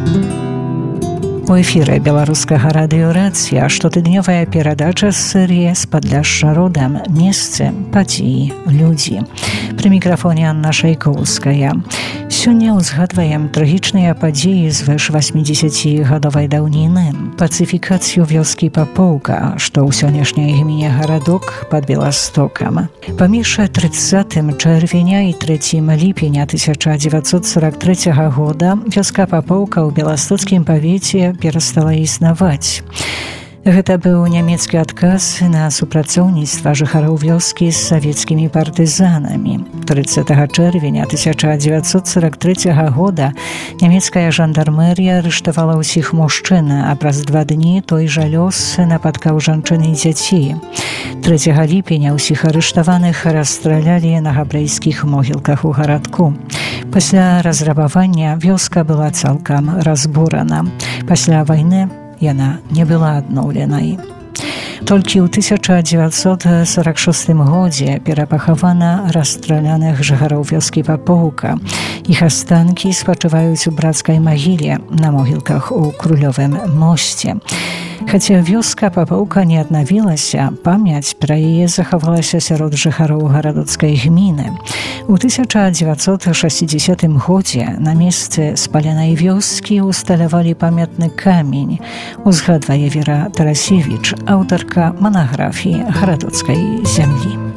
У эфіры беларускага радыёрацыя штотыднёвая перадача з серыі «З Падляшша родам. Месцы, падзеі, людзі». Пры мікрафоне Анна Шайкоўская. Сёння ўзгадваем трагічныя падзеі звыш 80-гадовай даўніны, пацыфікацыю вёскі Папоўка, што ў сённяшняй гміне гарадок пад Беластокам. Паміж 30 чэрвеня і 3 ліпеня 1943 года вёска Папоўка ў беластоцкім павеце перастала існаваць. Гэта быў нямецкі адказ на супрацоўніцтва жыхароў вёскі з савецкімі партызанамі. 30 чэрвеня 1943 года нямецкая жандармерія арыштавала ўсіх мужчын, а праз 2 дні той жа лёс напаткаў жанчын і дзяцей. 3 ліпеня ўсіх арыштаваных расстралялі на габрэйскіх могілках у гарадку. Пасля разрабавання вёска была цалкам разбурана. Пасля вайны яна не была адноўленай. Толькі ў 1946 годзе перапахавана расстраляных жыхароў вёскі Папоўка. Іх астанкі спачываюць у брацкай магіле на могілках у Крулёвым мосце. Хаця вёска Папоўка не аднавілася, памяць пра яе захавалася сярод жыхароў гарадоцкай гміны. У 1960 годзе на месцы спаленай вёскі усталявалі памятны камень, узгадвае Вера Тарасевіч, аўтарка манаграфіі гарадоцкай зямлі.